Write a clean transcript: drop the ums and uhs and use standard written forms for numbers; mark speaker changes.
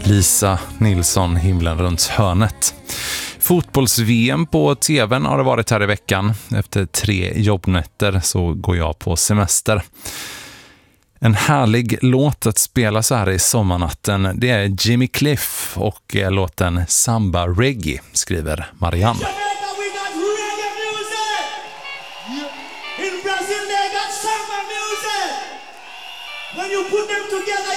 Speaker 1: Lisa Nilsson, Himlen runt hörnet. Fotbolls-VM på tvn har det varit här i veckan. Efter 3 jobbnätter så går jag på semester. En härlig låt att spela så här i sommarnatten, det är Jimmy Cliff och låten Samba Reggae, skriver Marianne.